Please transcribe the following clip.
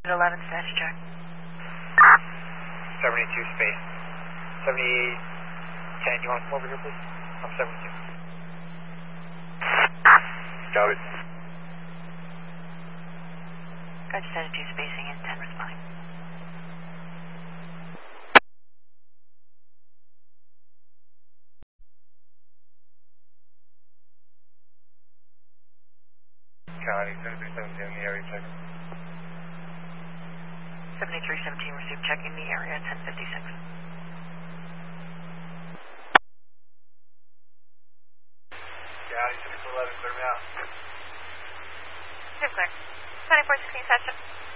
11 status check. 72 space. 7810, you want to come over here, please? I'm 72. Got it. Got 72 spacing and 10 responding. County 7317 in the area, check. 7317 received, checking the area at 1056. County 7411, clear me out. Clear. 2416 session.